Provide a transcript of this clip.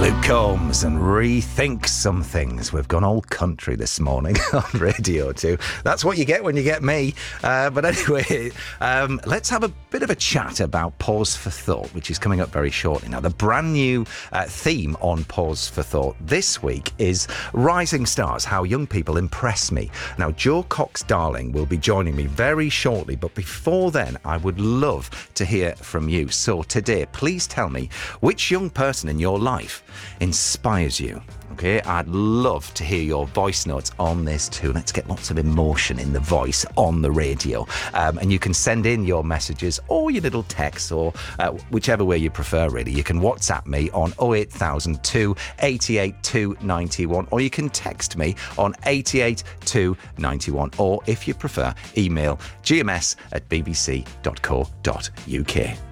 Luke Combs and Rethink Some Things. We've gone old country this morning on Radio 2. That's what you get when you get me. But anyway, let's have a bit of a chat about Pause for Thought, which is coming up very shortly. Now, the brand new theme on Pause for Thought this week is Rising Stars, How Young People Impress Me. Now, Joe Cox-Darling will be joining me very shortly, but before then, I would love to hear from you. So today, please tell me which young person in your life inspires you. Okay, I'd love to hear your voice notes on this too. Let's get lots of emotion in the voice on the radio. And you can send in your messages or your little texts or whichever way you prefer, really. You can WhatsApp me on 08002 88291, or you can text me on 88291, or if you prefer, email gms@bbc.co.uk.